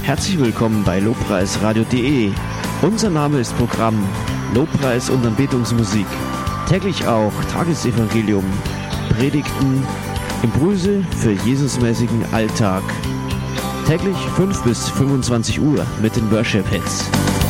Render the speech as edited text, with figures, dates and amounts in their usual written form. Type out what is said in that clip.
Herzlich willkommen bei lobpreisradio.de. Unser Name ist Programm Lobpreis und Anbetungsmusik. Täglich auch Tagesevangelium, Predigten, Impulse für Jesusmäßigen Alltag. Täglich 5 bis 25 Uhr mit den Worship Hits.